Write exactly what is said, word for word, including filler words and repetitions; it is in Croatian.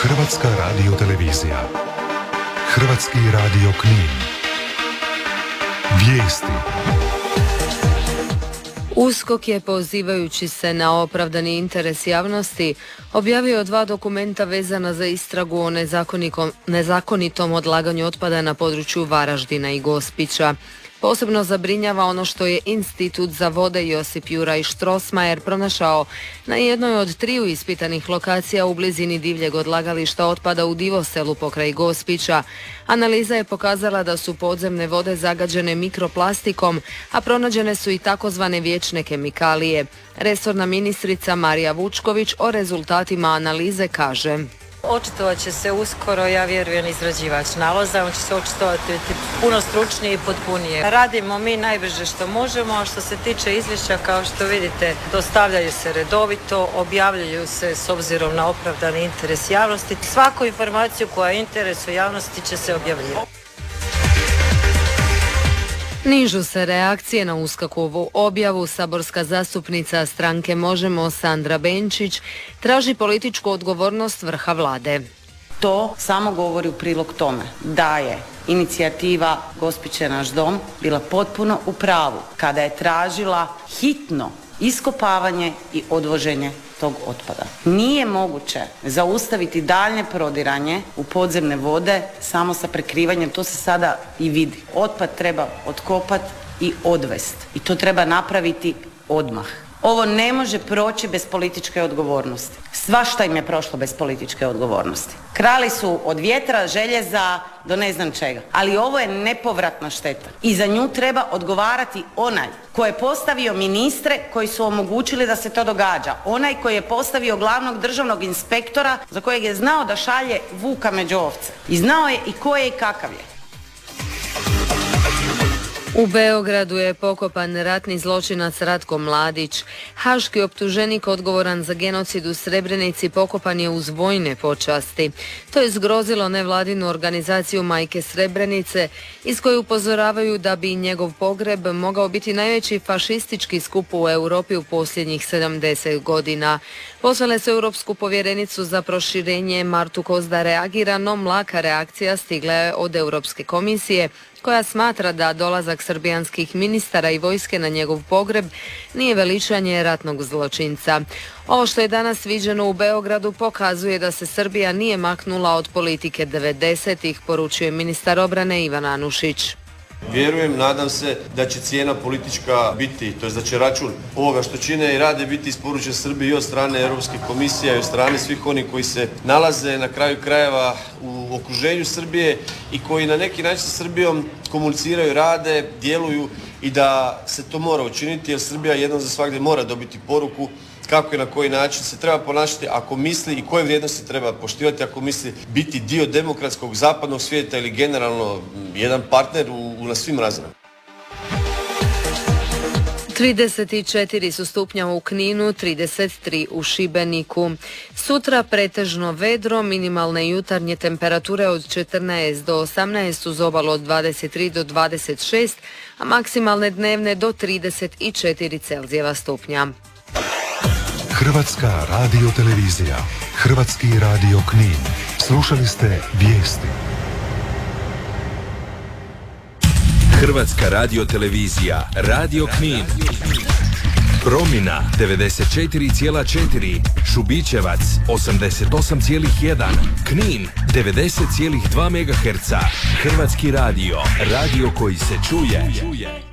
Hrvatska radiotelevizija. Hrvatski radio Knin. Vijesti. USKOK je, pozivajući se na opravdani interes javnosti, objavio dva dokumenta vezana za istragu o nezakonitom odlaganju otpada na području Varaždina i Gospića. Posebno zabrinjava ono što je Institut za vode Josip Juraj Strossmayer pronašao na jednoj od triju ispitanih lokacija u blizini divljeg odlagališta otpada u Divoselu pokraj Gospića. Analiza je pokazala da su podzemne vode zagađene mikroplastikom, a pronađene su i takozvane vječne kemikalije. Resorna ministrica Marija Vučković o rezultatima analize kaže: Očitovat će se uskoro, ja vjerujem, izrađivač naloza, on će se očitovati puno stručnije i potpunije. Radimo mi najbrže što možemo, a što se tiče izvješća, kao što vidite, dostavljaju se redovito, objavljuju se s obzirom na opravdani interes javnosti. Svaku informaciju koja je interesu javnosti će se objavljivati. Nižu se reakcije na USKOK-ovu objavu. Saborska zastupnica stranke Možemo Sandra Benčić traži političku odgovornost vrha vlade. To samo govori u prilog tome da je inicijativa Gospić je naš dom bila potpuno u pravu kada je tražila hitno iskopavanje i odvoženje tog otpada. Nije moguće zaustaviti daljnje prodiranje u podzemne vode samo sa prekrivanjem, to se sada i vidi. Otpad treba otkopati i odvesti i to treba napraviti odmah. Ovo ne može proći bez političke odgovornosti. Svašta im je prošlo bez političke odgovornosti. Krali su od vjetra, željeza do ne znam čega. Ali ovo je nepovratna šteta. I za nju treba odgovarati onaj koji je postavio ministre koji su omogućili da se to događa. Onaj koji je postavio glavnog državnog inspektora za kojeg je znao da šalje vuka među ovce. I znao je i ko je i kakav je. U Beogradu je pokopan ratni zločinac Ratko Mladić. Haški optuženik odgovoran za genocid u Srebrenici pokopan je uz vojne počasti. To je zgrozilo nevladinu organizaciju Majke Srebrenice, iz koje upozoravaju da bi njegov pogreb mogao biti najveći fašistički skup u Europi u posljednjih sedamdeset godina. Poslale su europsku povjerenicu za proširenje Martu Kos da reagira, no mlaka reakcija stigla je od Europske komisije, koja smatra da dolazak srbijanskih ministara i vojske na njegov pogreb nije veličanje ratnog zločinca. Ovo što je danas viđeno u Beogradu pokazuje da se Srbija nije maknula od politike devedesetih, poručuje ministar obrane Ivan Anušić. Vjerujem, nadam se da će cijena politička biti, to je da će račun ovoga što čine i rade biti isporučen Srbiji i od strane Europske komisije i od strane svih onih koji se nalaze na kraju krajeva u okruženju Srbije i koji na neki način sa Srbijom komuniciraju, rade, djeluju i da se to mora učiniti jer Srbija jednom za svagdje mora dobiti poruku kako i na koji način se treba ponašati ako misli i koje vrijednosti treba poštivati ako misli biti dio demokratskog zapadnog svijeta ili generalno jedan partner u, u na svim razinama. trideset četiri su stupnja u Kninu, trideset tri u Šibeniku. Sutra pretežno vedro, minimalne jutarnje temperature od četrnaest do osamnaest, uz obalu od dvadeset tri do dvadeset šest, a maksimalne dnevne do trideset četiri Celzijeva stupnja. Hrvatska radiotelevizija. Hrvatski radio Knin. Slušali ste vijesti. Hrvatska radiotelevizija. Radio Knin. Promina devedeset četiri zarez četiri, Šubićevac osamdeset osam zarez jedan, Knin devedeset zarez dva megaherca. Hrvatski radio. Radio koji se čuje.